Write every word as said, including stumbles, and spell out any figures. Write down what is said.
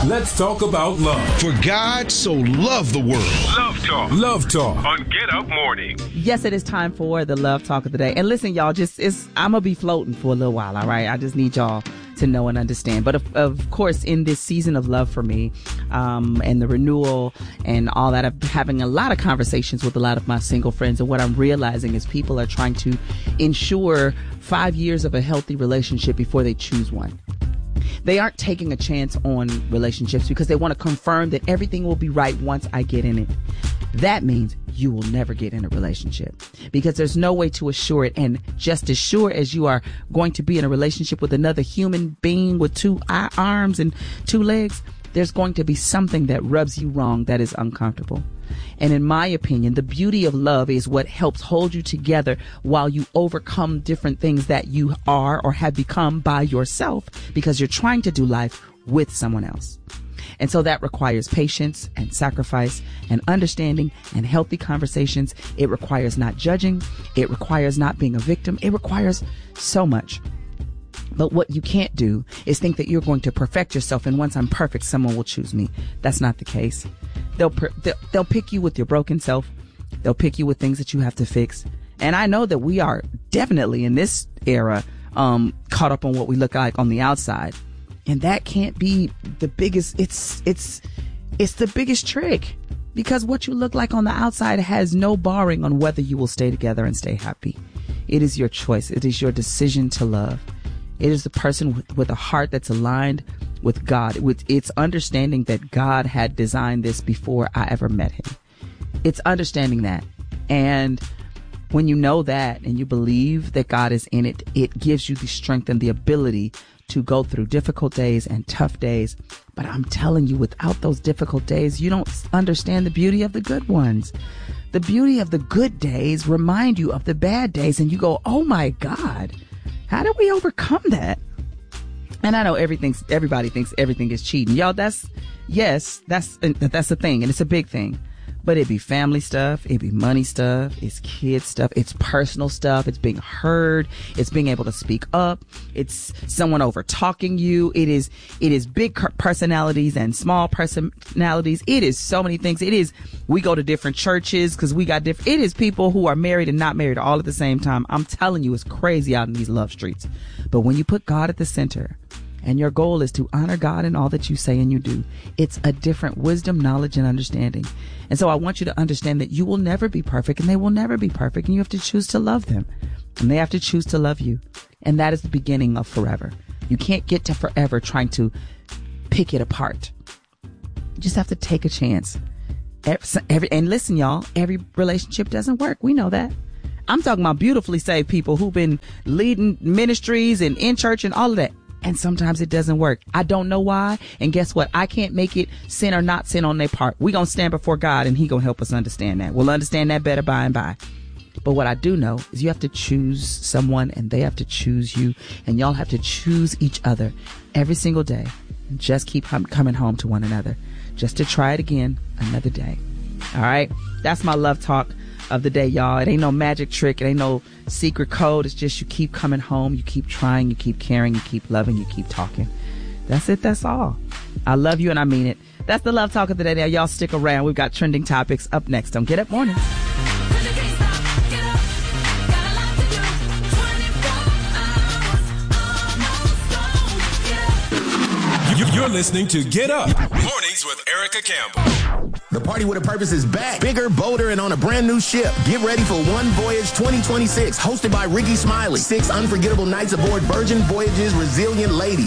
Let's talk about love. For God so loved the world. Love Talk. Love Talk on Get Up Morning. Yes, it is time for the Love Talk of the day. And listen, y'all, just it's I'm going to be floating for a little while, all right? I just need y'all to know and understand. But of, of course, in this season of love for me, um, and the renewal and all that, I'm having a lot of conversations with a lot of my single friends. And what I'm realizing is people are trying to ensure five years of a healthy relationship before they choose one. They aren't taking a chance on relationships because they want to confirm that everything will be right once I get in it. That means you will never get in a relationship because there's no way to assure it. And just as sure as you are going to be in a relationship with another human being with two eye, arms and two legs, there's going to be something that rubs you wrong that is uncomfortable. And in my opinion, the beauty of love is what helps hold you together while you overcome different things that you are or have become by yourself because you're trying to do life with someone else. And so that requires patience and sacrifice and understanding and healthy conversations. It requires not judging. It requires not being a victim. It requires so much. But what you can't do is think that you're going to perfect yourself and once I'm perfect, someone will choose me. That's not the case. They'll, they'll, they'll pick you with your broken self. They'll pick you with things that you have to fix. And I know that we are definitely in this era, um, caught up on what we look like on the outside. And that can't be the biggest, it's, it's, it's the biggest trick because what you look like on the outside has no bearing on whether you will stay together and stay happy. It is your choice. It is your decision to love. It is the person with, with a heart that's aligned with God, with its understanding that God had designed this before I ever met him. It's understanding that. And when you know that and you believe that God is in it, it gives you the strength and the ability to go through difficult days and tough days. But I'm telling you, without those difficult days, you don't understand the beauty of the good ones. The beauty of the good days remind you of the bad days and you go, oh my God, how did we overcome that? And I know everything's, everybody thinks everything is cheating. Y'all, that's, yes, that's, that's a thing and it's a big thing. But it be family stuff, it be money stuff, it's kids stuff, it's personal stuff, it's being heard, it's being able to speak up, it's someone over talking you, it is it is big personalities and small personalities, it is so many things. It is we go to different churches because we got different, it is people who are married and not married all at the same time. I'm telling you, it's crazy out in these love streets. But when you put God at the center, and your goal is to honor God in all that you say and you do, it's a different wisdom, knowledge, and understanding. And so I want you to understand that you will never be perfect and they will never be perfect. And you have to choose to love them and they have to choose to love you. And that is the beginning of forever. You can't get to forever trying to pick it apart. You just have to take a chance. Every, every, and listen, y'all, every relationship doesn't work. We know that. I'm talking about beautifully saved people who've been leading ministries and in church and all of that. And sometimes it doesn't work. I don't know why. And guess what? I can't make it sin or not sin on their part. We're going to stand before God and he going to help us understand that. We'll understand that better by and by. But what I do know is you have to choose someone and they have to choose you. And y'all have to choose each other every single day. And just keep coming home to one another just to try it again another day. All right. That's my love talk of the day, y'all. It ain't no magic trick. It ain't no secret code. It's just you keep coming home. You keep trying. You keep caring. You keep loving. You keep talking. That's it. That's all. I love you and I mean it. That's the love talk of the day. Now, y'all stick around. We've got trending topics up next on Get Up Mornings. You're listening to Get Up Mornings with Erica Campbell. The Party with a Purpose is back. Bigger, bolder, and on a brand new ship. Get ready for One Voyage twenty twenty-six, hosted by Ricky Smiley. Six unforgettable nights aboard Virgin Voyage's Resilient Lady.